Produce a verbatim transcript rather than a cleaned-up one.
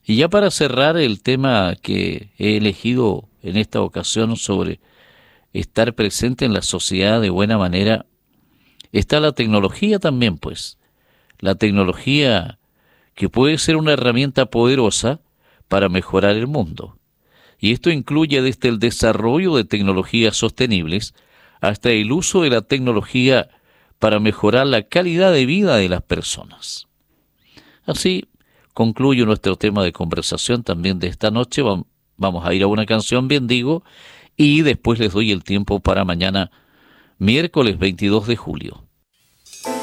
Y ya para cerrar el tema que he elegido en esta ocasión sobre estar presente en la sociedad de buena manera, está la tecnología también, pues. La tecnología que puede ser una herramienta poderosa para mejorar el mundo. Y esto incluye desde el desarrollo de tecnologías sostenibles hasta el uso de la tecnología para mejorar la calidad de vida de las personas. Así concluyo nuestro tema de conversación también de esta noche. Vamos a ir a una canción, bien digo, y después les doy el tiempo para mañana, miércoles veintidós de julio.